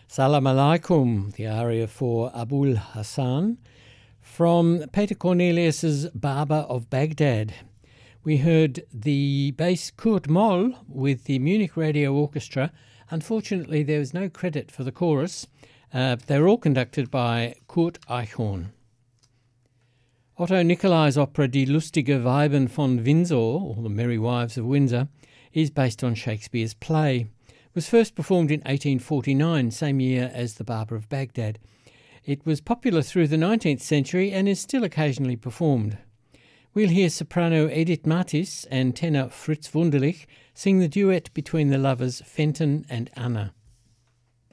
Salam Alaikum, the aria for Abul Hassan, from Peter Cornelius's Barber of Baghdad. We heard the bass Kurt Moll with the Munich Radio Orchestra. Unfortunately, there was no credit for the chorus. They were all conducted by Kurt Eichhorn. Otto Nicolai's opera Die lustige Weiben von Windsor, or The Merry Wives of Windsor, is based on Shakespeare's play. It was first performed in 1849, same year as The Barber of Baghdad. It was popular through the 19th century and is still occasionally performed. We'll hear soprano Edith Matis and tenor Fritz Wunderlich sing the duet between the lovers Fenton and Anna.